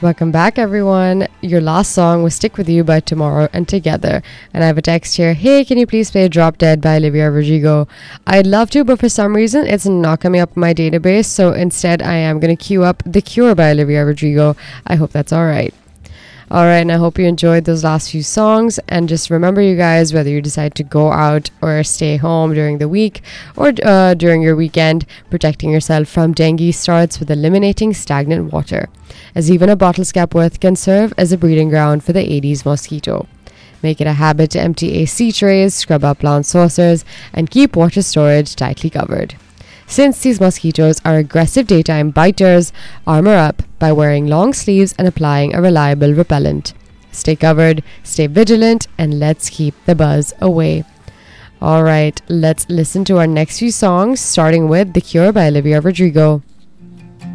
Welcome back, everyone. Your last song was Stick With You by Tomorrow and Together. And I have a text here. Hey, can you please play Drop Dead by Olivia Rodrigo? I'd love to, but for some reason, it's not coming up in my database. So instead, I am going to queue up The Cure by Olivia Rodrigo. I hope that's all right. All right, and I hope you enjoyed those last few songs. And just remember, you guys, whether you decide to go out or stay home during the week or during your weekend, protecting yourself from dengue starts with eliminating stagnant water, as even a bottle's cap worth can serve as a breeding ground for the Aedes mosquito. Make it a habit to empty AC trays, scrub out plant saucers, and keep water storage tightly covered. Since these mosquitoes are aggressive daytime biters, armor up by wearing long sleeves and applying a reliable repellent. Stay covered, stay vigilant, and let's keep the buzz away. All right, let's listen to our next few songs, starting with The Cure by Olivia Rodrigo.